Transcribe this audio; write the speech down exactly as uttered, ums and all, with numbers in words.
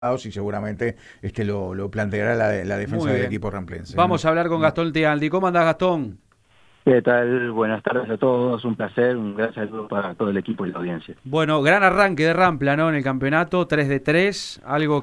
y seguramente este lo, lo planteará la, la defensa Muy del bien. equipo ramplense, ¿no? Vamos a hablar con Gastón Tealdi. ¿Cómo andás, Gastón? ¿Qué tal? Buenas tardes a todos, un placer, un gran saludo para todo el equipo y la audiencia. Bueno, gran arranque de Rampla, ¿no? En el campeonato, tres de tres, algo